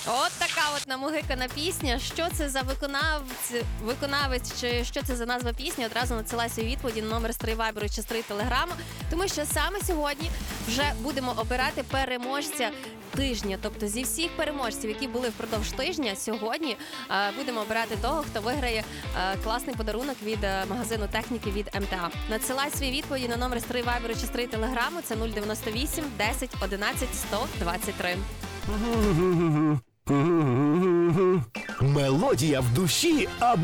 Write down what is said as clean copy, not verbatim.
От така от намугикана пісня. Що це за виконавець, чи що це за назва пісні? Одразу надсилай свої відповіді на номер Стрий Вайберу чи Стрий Телеграму. Тому що саме сьогодні вже будемо обирати переможця тижня. Тобто зі всіх переможців, які були впродовж тижня, сьогодні будемо обирати того, хто виграє класний подарунок від магазину техніки від МТА. Надсилай свої відповіді на номер Стрий Вайберу чи Стрий Телеграму. Це 098 10 11 123. Мелодія в душі або